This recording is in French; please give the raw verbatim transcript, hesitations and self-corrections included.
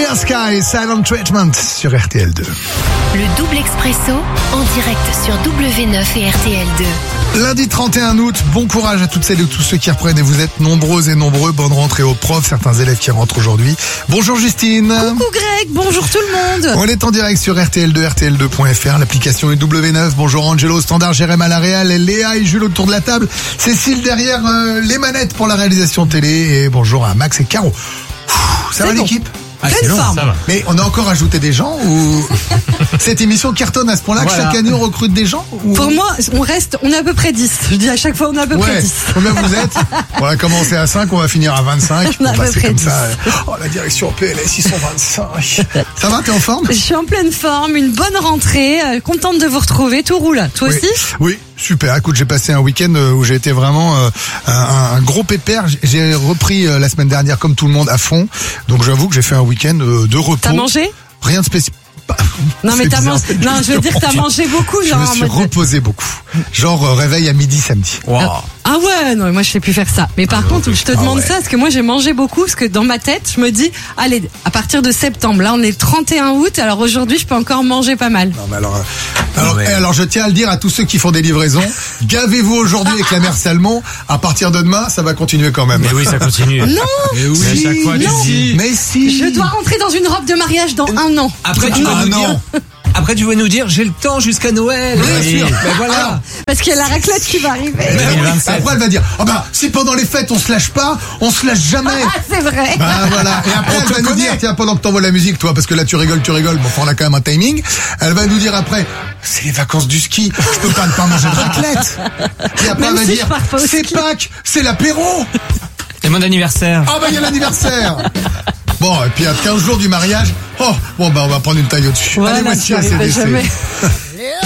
Gloria Sky, Silent Treatment sur R T L deux. Le double expresso en direct sur W neuf et R T L deux. Lundi trente et un août, bon courage à toutes celles et tous ceux qui reprennent et vous êtes nombreux et nombreux. Bonne rentrée aux profs, certains élèves qui rentrent aujourd'hui. Bonjour Justine. Coucou Greg, bonjour tout le monde. On est en direct sur R T L deux, R T L deux point F R, l'application est W neuf. Bonjour Angelo, Standard, Jérém à la Réal, et Léa et Jules autour de la table. Cécile derrière euh, les manettes pour la réalisation télé. Et bonjour à Max et Caro. Ouh, ça va bon. l'équipe? Ah, c'est long, ça va. Mais on a encore ajouté des gens ou cette émission cartonne à ce point-là voilà. que chaque année on recrute des gens ou... Pour moi, on reste, on est à peu près dix. Je dis à chaque fois, on est à peu ouais. près dix. Combien vous êtes? On va commencer à cinq, on va finir à vingt-cinq. On est à Bah, peu c'est près comme dix. ça. Oh, la direction P L S, ils sont vingt-cinq. Ça va, t'es en forme? Je suis en pleine forme, une bonne rentrée, euh, contente de vous retrouver, tout roule. Toi Oui. aussi? Oui, super. Écoute, j'ai passé un week-end où j'ai été vraiment euh, un, un gros pépère. J'ai repris euh, la semaine dernière comme tout le monde à fond. Donc j'avoue que j'ai fait un week-end euh, de repos. T'as mangé? Rien de spécial. Non mais C'est t'as bizarre. mangé. Non, je veux dire, t'as mangé beaucoup, Je genre. me en suis mode- reposé beaucoup. Genre euh, réveil à midi samedi. Ah, ah ouais, non, moi je sais plus faire ça. Mais par contre, je te Ah demande ouais. ça parce que moi j'ai mangé beaucoup, parce que dans ma tête, je me dis, allez, à partir de septembre, là on est trente et un août, alors aujourd'hui je peux encore manger pas mal. Non, mais alors, euh, alors, Ouais. eh, alors je tiens à le dire à tous ceux qui font des livraisons, gavez-vous aujourd'hui avec la mère Salmon. À partir de demain, ça va continuer quand même. Mais oui, ça continue. Non, Mais oui, à chaque fois, tu non. dis. Mais si. je dois rentrer dans une robe de mariage dans un an. Après, tu vas Ah nous non. dire. Après, tu vas nous dire, j'ai le temps jusqu'à Noël. Bien Oui. sûr. Ben voilà. Alors, Parce qu'il y a la raclette qui va arriver. mais deux mille oui, vingt-sept. après elle va dire, ah bah si pendant les fêtes on se lâche pas, on se lâche jamais. Ah, c'est vrai. Bah voilà. Et après On elle te va nous connaît. dire, tiens, pendant que t'envoies la musique, toi, parce que là tu rigoles, tu rigoles, bon, enfin, on a quand même un timing. Elle va nous dire après, c'est les vacances du ski, je peux pas ne pas manger de raclette. Et après Même elle va si dire, je pars pas au c'est ski. Pâques, c'est l'apéro. C'est mon anniversaire. Ah bah il y a l'anniversaire. Bon, et puis à quinze jours du mariage, oh, bon bah on va prendre une taille au-dessus. Voilà, Allez, voici tu A C arriveras D C. jamais.